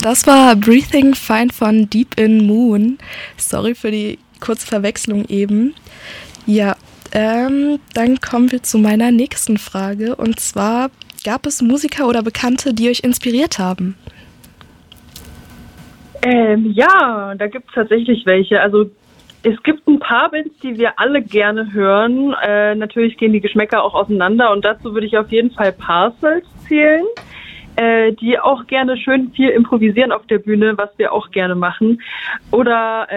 Das war Breathing Fine von Deep in Moon. Sorry für die kurze Verwechslung eben. Ja, dann kommen wir zu meiner nächsten Frage. Und zwar, gab es Musiker oder Bekannte, die euch inspiriert haben? Ja, da gibt es tatsächlich welche. Also es gibt ein paar Bands, die wir alle gerne hören. Natürlich gehen die Geschmäcker auch auseinander und dazu würde ich auf jeden Fall Parcels zählen, die auch gerne schön viel improvisieren auf der Bühne, was wir auch gerne machen. Oder